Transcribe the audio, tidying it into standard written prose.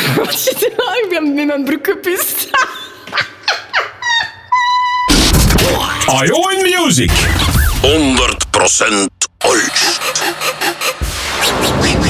Wat zit er nou? Ik ben met mijn broek gepist. IO in Music. 100% ooit.